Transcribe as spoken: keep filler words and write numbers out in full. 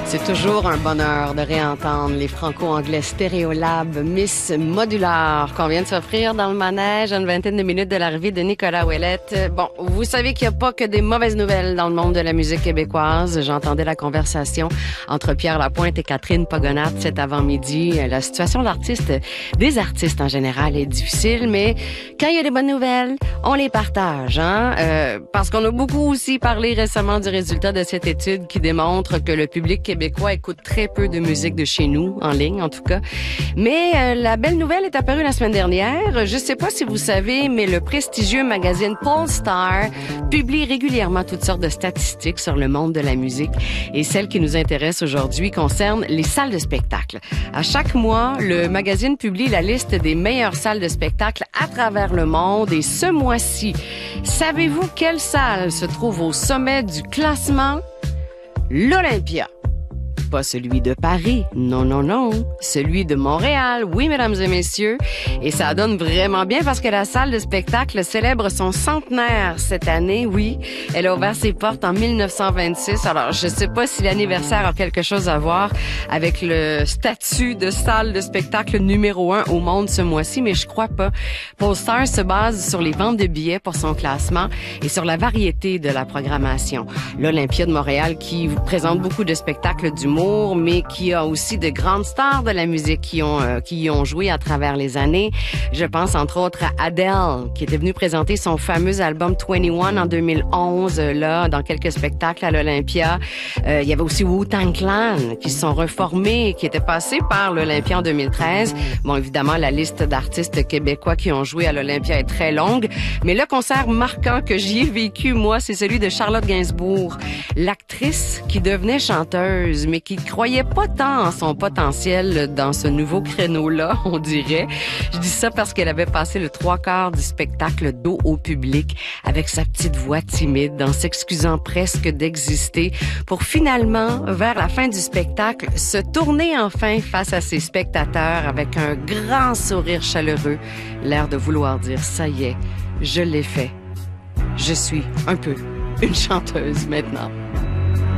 C'est toujours un bonheur de réentendre les franco-anglais Stéréolab Miss Modular qu'on vient de s'offrir dans le manège à une vingtaine de minutes de l'arrivée de Nicolas Ouellette. Bon, vous savez qu'il n'y a pas que des mauvaises nouvelles dans le monde de la musique québécoise. J'entendais la conversation entre Pierre Lapointe et Catherine Pogonat cet avant-midi. La situation de l'artiste, des artistes en général, est difficile, mais quand il y a des bonnes nouvelles, on les partage, hein? Euh, parce qu'on a beaucoup aussi parlé récemment du résultat de cette étude qui démontre que le public québécois Québécois écoutent très peu de musique de chez nous, en ligne en tout cas. Mais euh, la belle nouvelle est apparue la semaine dernière. Je sais pas si vous savez, mais le prestigieux magazine Pollstar publie régulièrement toutes sortes de statistiques sur le monde de la musique. Et celle qui nous intéresse aujourd'hui concerne les salles de spectacle. À chaque mois, le magazine publie la liste des meilleures salles de spectacle à travers le monde. Et ce mois-ci, savez-vous quelle salle se trouve au sommet du classement? L'Olympia. Pas celui de Paris, non, non, non. Celui de Montréal, oui, mesdames et messieurs. Et ça donne vraiment bien parce que la salle de spectacle célèbre son centenaire cette année, oui. Elle a ouvert ses portes en mille neuf cent vingt-six. Alors, je sais pas si l'anniversaire a quelque chose à voir avec le statut de salle de spectacle numéro un au monde ce mois-ci, mais je crois pas. Pollstar se base sur les ventes de billets pour son classement et sur la variété de la programmation. L'Olympia de Montréal qui vous présente beaucoup de spectacles d'humour, mais qui a aussi de grandes stars de la musique qui ont euh, qui y ont joué à travers les années. Je pense entre autres à Adele, qui était venue présenter son fameux album vingt et un en deux mille onze, euh, là, dans quelques spectacles à l'Olympia. Euh, il y avait aussi Wu-Tang Clan, qui se sont reformés, qui étaient passés par l'Olympia en deux mille treize. Bon, évidemment, la liste d'artistes québécois qui ont joué à l'Olympia est très longue, mais le concert marquant que j'y ai vécu, moi, c'est celui de Charlotte Gainsbourg, l'actrice qui devenait chanteuse, mais qui croyait pas tant en son potentiel dans ce nouveau créneau-là, on dirait. Je dis ça parce qu'elle avait passé le trois quarts du spectacle dos au public avec sa petite voix timide, en s'excusant presque d'exister, pour finalement, vers la fin du spectacle, se tourner enfin face à ses spectateurs avec un grand sourire chaleureux, l'air de vouloir dire « ça y est, je l'ai fait. Je suis un peu une chanteuse maintenant ».